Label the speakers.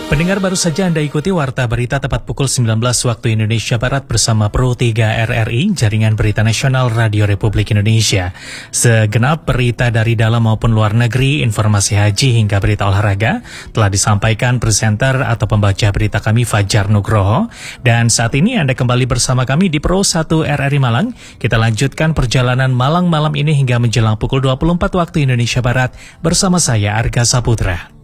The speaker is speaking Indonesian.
Speaker 1: Pendengar, baru saja Anda ikuti Warta Berita tepat pukul 19 waktu Indonesia Barat bersama Pro 3 RRI, Jaringan Berita Nasional Radio Republik Indonesia. Segenap berita dari dalam maupun luar negeri, informasi haji hingga berita olahraga telah disampaikan presenter atau pembaca berita kami Fajar Nugroho. Dan saat ini Anda kembali bersama kami di Pro 1 RRI Malang. Kita lanjutkan perjalanan Malang malam ini hingga menjelang pukul 24 waktu Indonesia Barat bersama saya Arga Saputra.